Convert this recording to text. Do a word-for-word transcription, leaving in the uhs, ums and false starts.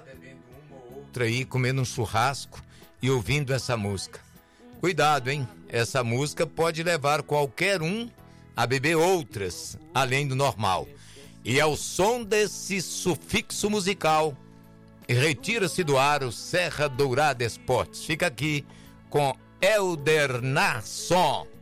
outra aí, comendo um churrasco e ouvindo essa música. Cuidado, hein? Essa música pode levar qualquer um a beber outras, além do normal. E ao som desse sufixo musical, retira-se do ar o Serra Dourada Esportes. Fica aqui com Elder Nasson.